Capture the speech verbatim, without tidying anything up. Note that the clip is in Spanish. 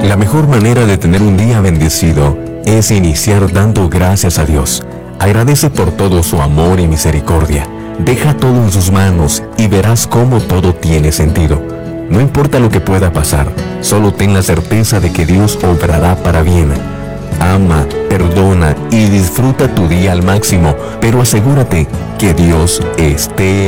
La mejor manera de tener un día bendecido es iniciar dando gracias a Dios. Agradece por todo su amor y misericordia. Deja todo en sus manos y verás cómo todo tiene sentido. No importa lo que pueda pasar, solo ten la certeza de que Dios obrará para bien. Ama, perdona y disfruta tu día al máximo, pero asegúrate que Dios esté